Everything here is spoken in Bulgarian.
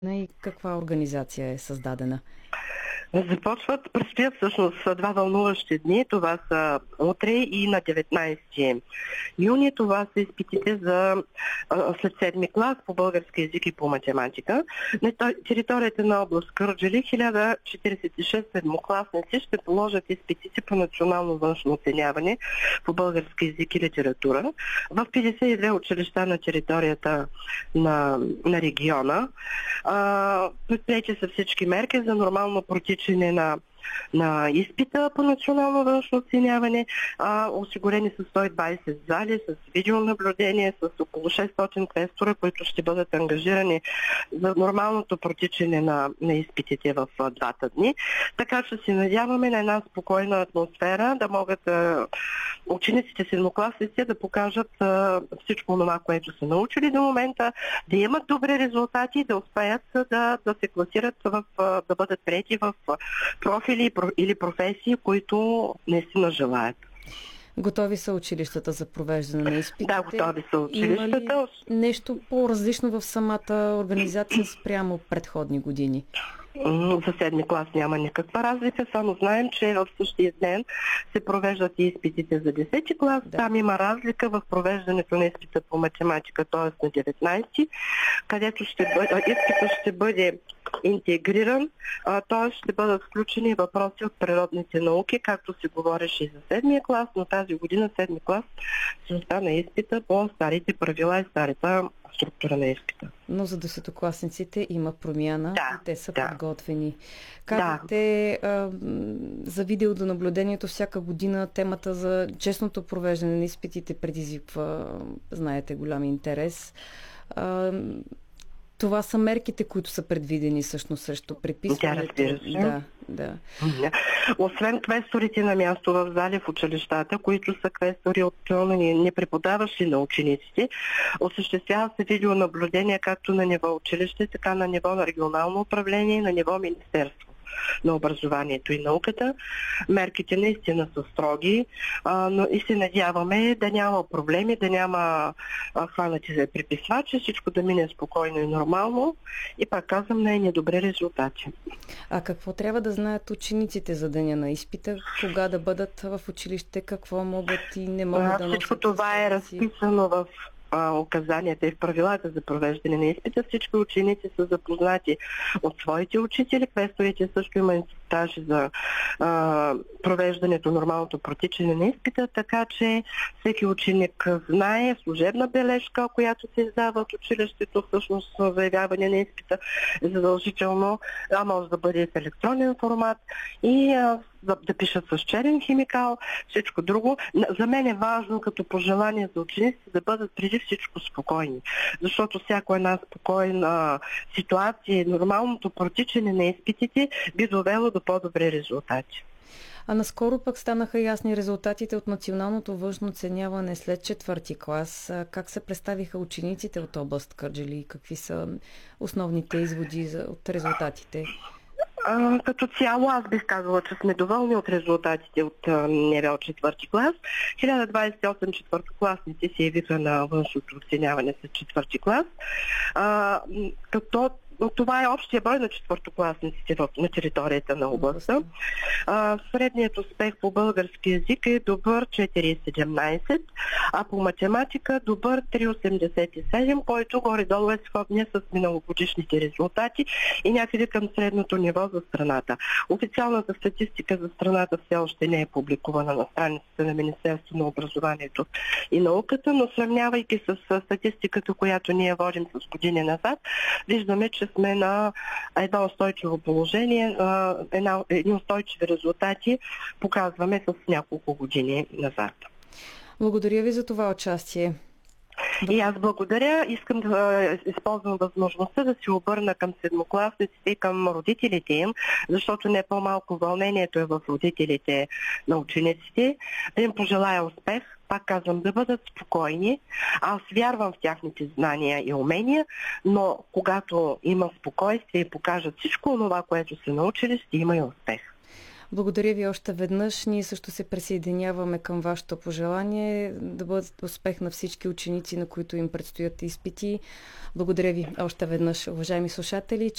И каква организация е създадена? Предстоят всъщност два вълнуващи дни. Това са утре и на 19 юни. Това са изпитите за след седми клас по български език и по математика. На територията на област Кърджали 1046 седмокласници ще положат изпитите по национално външно оценяване по български език и литература в 52 училища на територията на региона. Предприети са всички мерки за нормално протичане на изпита по национално външно оценяване. Осигурени са 120 зали с видеонаблюдение, с около 600 квестора, които ще бъдат ангажирани за нормалното протичане на изпитите в двата дни. Така че се надяваме на една спокойна атмосфера, да могат учениците, седмокласниците да покажат всичко това, което са научили до момента, да имат добри резултати и да успеят да се класират, да бъдат приети в профили или професии, които наистина желаят. Готови са училищата за провеждане на изпитите? Да, готови са училищата. Има ли нещо по-различно в самата организация спрямо предходни години? За седми клас няма никаква разлика, само знаем, че в същия ден се провеждат и изпитите за 10 клас. Да. Там има разлика в провеждането на изпита по математика, т.е. на 19, където изпитът ще бъде интегриран, т.е. ще бъдат включени въпроси от природните науки, както се говореше и за седмия клас, но тази година седми клас ще остане изпита по старите правила и старата структура на изпита. Но за десетокласниците има промяна и те са подготвени. Казахте за видеонаблюдението всяка година темата за честното провеждане на изпитите предизвиква, знаете, голям интерес. Това са мерките, които са предвидени всъщност срещу преписването. Да, разбира се. Да. Освен квесторите на място в зали в училищата, които са квестори от непреподаващи на учениците, осъществява се видеонаблюдение както на ниво училище, така на ниво на регионално управление и на ниво министерство на образованието и науката. Мерките наистина са строги, но и се надяваме да няма проблеми, да няма хванати за преписвачи, всичко да мине спокойно и нормално и пак казвам най-недобри резултати. А какво трябва да знаят учениците за деня на изпита? Кога да бъдат в училище? Какво могат и не могат да носят? Всичко това е разписано в указанията и в правилата за провеждане на изпита. Всички ученици са запознати от своите учители. Квесторите също има инструктажи за провеждането, нормалното протичане на изпита, така че всеки ученик знае служебна бележка, която се издава от училището, всъщност заявяване на изпита е задължително, може да бъде в електронен формат и да пишат с черен химикал, всичко друго. За мен е важно като пожелание за учениците да бъдат преди всичко спокойни, защото всяко една спокойна ситуация, нормалното протичане на изпитите би довело до по-добри резултати. А наскоро пък станаха ясни резултатите от националното външно оценяване след четвърти клас. Как се представиха учениците от област Кърджали и какви са основните изводи от резултатите? Като цяло аз бих казала, че сме доволни от резултатите от НВО четвърти клас. 1028 четвъртокласници се явиха на външното оценяване след четвърти клас. Като това е общия брой на четвъртокласниците на територията на областта. Средният успех по български език е добър 4,17, а по математика добър 3,87, който горе-долу е сходния с миналогодишните резултати и някъде към средното ниво за страната. Официалната статистика за страната все още не е публикувана на страницата на Министерството на образованието и науката, но сравнявайки с статистиката, която ние водим с години назад, виждаме, че сме на едно устойчиво положение, едни устойчиви резултати показваме с няколко години назад. Благодаря ви за това участие. И аз благодаря. Искам да използвам възможността да се обърна към седмокласниците и към родителите им, защото не по-малко вълнението е в родителите на учениците. Да им пожелая успех. Пак казвам, да бъдат спокойни. Аз вярвам в тяхните знания и умения, но когато има спокойствие и покажат всичко това, което са научили, ще има и успех. Благодаря ви още веднъж. Ние също се присъединяваме към вашето пожелание да бъдат успех на всички ученици, на които им предстоят изпити. Благодаря ви още веднъж, уважаеми слушатели.